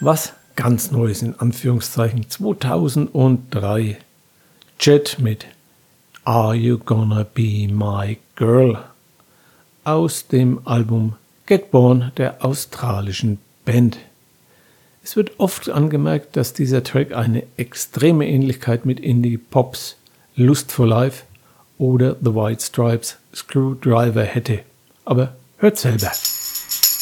was ganz Neues in Anführungszeichen 2003. Jet mit Are You Gonna Be My Girl aus dem Album Get Born der australischen Band. Es wird oft angemerkt, dass dieser Track eine extreme Ähnlichkeit mit Indie-Pops Lust for Life oder The White Stripes Screwdriver hätte. Aber hört selber.